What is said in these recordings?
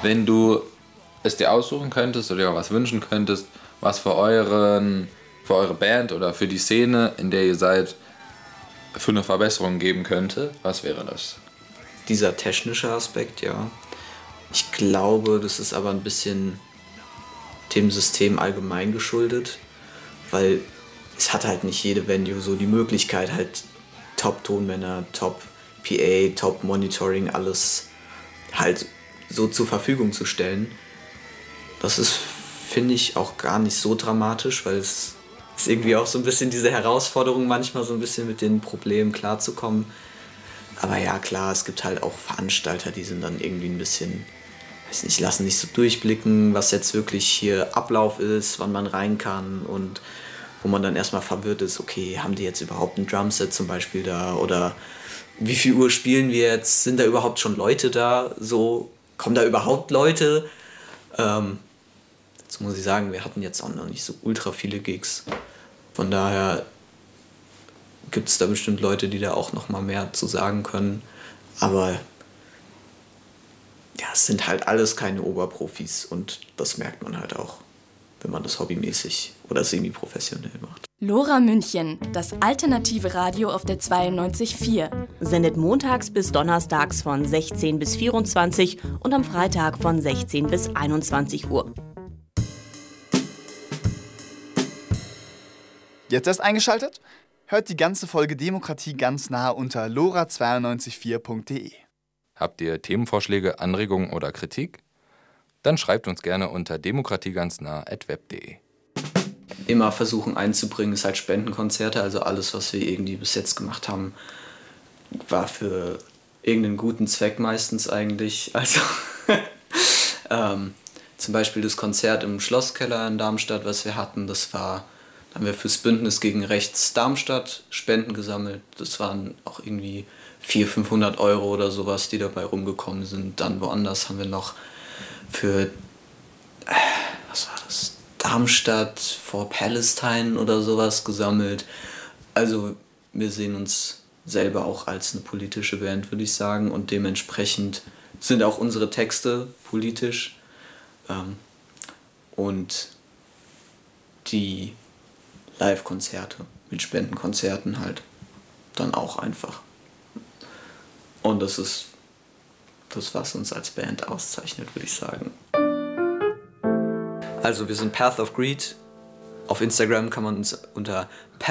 Wenn du es dir aussuchen könntest oder dir was wünschen könntest, was für eure Band oder für die Szene, in der ihr seid, für eine Verbesserung geben könnte, was wäre das? Dieser technische Aspekt, ja. Ich glaube, das ist aber ein bisschen dem System allgemein geschuldet, weil es hat halt nicht jede Venue so die Möglichkeit, halt Top-Tonmänner, Top-PA, Top-Monitoring, alles halt so zur Verfügung zu stellen. Das ist, finde ich, auch gar nicht so dramatisch, weil es ist irgendwie auch so ein bisschen diese Herausforderung, manchmal so ein bisschen mit den Problemen klarzukommen. Aber ja, klar, es gibt halt auch Veranstalter, die sind dann irgendwie ein bisschen, weiß nicht, lassen nicht so durchblicken, was jetzt wirklich hier Ablauf ist, wann man rein kann und wo man dann erstmal verwirrt ist, okay, haben die jetzt überhaupt ein Drumset zum Beispiel da oder wie viel Uhr spielen wir jetzt, sind da überhaupt schon Leute da, so, kommen da überhaupt Leute? Jetzt muss ich sagen, wir hatten jetzt auch noch nicht so ultra viele Gigs, von daher gibt es da bestimmt Leute, die da auch noch mal mehr zu sagen können, aber ja, es sind halt alles keine Oberprofis und das merkt man halt auch, wenn man das hobbymäßig oder semi-professionell macht. Lora München, das alternative Radio auf der 92.4. Sendet montags bis donnerstags von 16 bis 24 und am Freitag von 16 bis 21 Uhr. Jetzt erst eingeschaltet? Hört die ganze Folge Demokratie ganz nah unter lora924.de. Habt ihr Themenvorschläge, Anregungen oder Kritik? Dann schreibt uns gerne unter demokratieganznah@web.de. Immer versuchen einzubringen ist halt Spendenkonzerte, also alles, was wir irgendwie bis jetzt gemacht haben, war für irgendeinen guten Zweck meistens eigentlich. Also zum Beispiel das Konzert im Schlosskeller in Darmstadt, was wir hatten, da haben wir fürs Bündnis gegen Rechts Darmstadt Spenden gesammelt. Das waren auch irgendwie 400-500 Euro oder sowas, die dabei rumgekommen sind. Dann woanders haben wir noch für, was war das, Darmstadt for Palestine oder sowas gesammelt. Also wir sehen uns selber auch als eine politische Band, würde ich sagen. Und dementsprechend sind auch unsere Texte politisch. Und die Live-Konzerte mit Spendenkonzerten halt dann auch einfach. Und das ist das, was uns als Band auszeichnet, würde ich sagen. Also wir sind Path of Greed. Auf Instagram kann man uns unter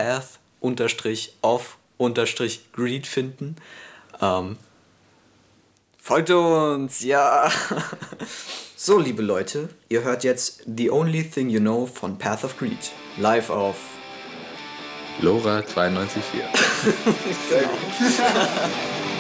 path_of_greed finden. Folgt uns, ja! So, liebe Leute, ihr hört jetzt The Only Thing You Know von Path of Greed. Live auf Lora 92.4. Sehr gut.